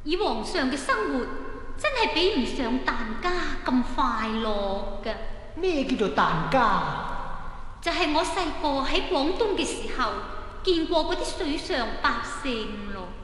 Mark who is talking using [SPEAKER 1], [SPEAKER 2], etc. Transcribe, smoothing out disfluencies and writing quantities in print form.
[SPEAKER 1] 以皇上嘅生活真係比唔上疍家咁快樂㗎。
[SPEAKER 2] 咩叫做疍家？
[SPEAKER 1] 就係我細個喺廣東嘅時候見過嗰啲水上百姓咯。